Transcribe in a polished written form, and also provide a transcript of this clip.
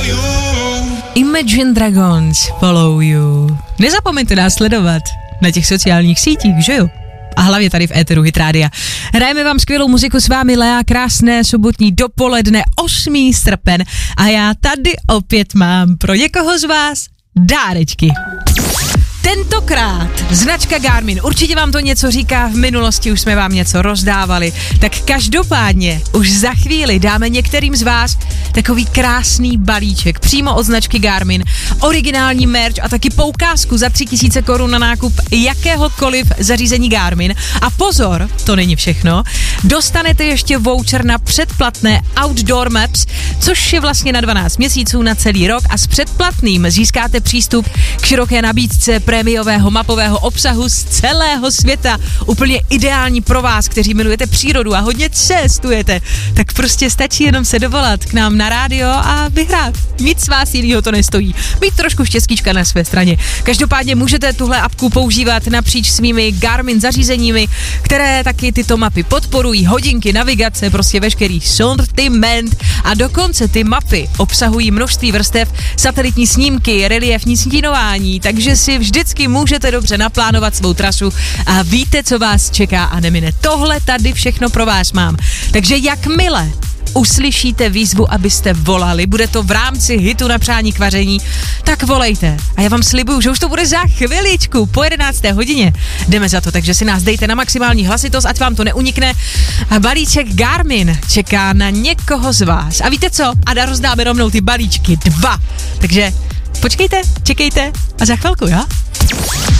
Imagine Dragons, Follow You. Nezapomeňte nás sledovat na těch sociálních sítích, že jo? A hlavně tady v éteru Hit Rádia. Hrajeme vám skvělou muziku, s vámi Lea, krásné sobotní dopoledne, 8. srpen a já tady opět mám pro někoho z vás dárečky. Tentokrát značka Garmin, určitě vám to něco říká, v minulosti už jsme vám něco rozdávali, tak každopádně už za chvíli dáme některým z vás takový krásný balíček přímo od značky Garmin, originální merch a taky poukázku za 3000 korun na nákup jakéhokoliv zařízení Garmin. A pozor, to není všechno, dostanete ještě voucher na předplatné Outdoor Maps, což je vlastně na 12 měsíců na celý rok a s předplatným získáte přístup k široké nabídce prémiového mapového obsahu z celého světa. Úplně ideální pro vás, kteří milujete přírodu a hodně cestujete. Tak prostě stačí jenom se dovolat k nám na rádio a vyhrát. Nic vás jinýho to nestojí. Mít trošku štěstíčka na své straně. Každopádně můžete tuhle apku používat napříč svými Garmin zařízeními, které taky tyto mapy podporují, hodinky, navigace, prostě veškerý sortiment a dokonce ty mapy obsahují množství vrstev, satelitní snímky, reliefní stínování, takže si vždycky můžete dobře naplánovat svou trasu a víte, co vás čeká a nemine. Tohle tady všechno pro vás mám. Takže jakmile uslyšíte výzvu, abyste volali, bude to v rámci hitu na přání k vaření, tak volejte. A já vám slibuju, že už to bude za chviličku, po 11. hodině. Jdeme za to, takže si nás dejte na maximální hlasitost, ať vám to neunikne. A balíček Garmin čeká na někoho z vás. A víte co? A rozdáme rovnou ty balíčky 2. Takže počkejte, čekejte a za chvilku, jo?